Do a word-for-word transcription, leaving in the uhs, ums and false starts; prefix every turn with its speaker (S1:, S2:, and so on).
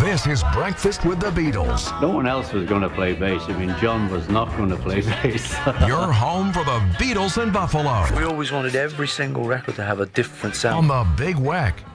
S1: This is Breakfast with the Beatles.
S2: No one else was going to play bass. I mean, John was not going to play bass.
S1: Your home for the Beatles in Buffalo.
S3: We always wanted every single record to have a different sound.
S1: On the Big Weck.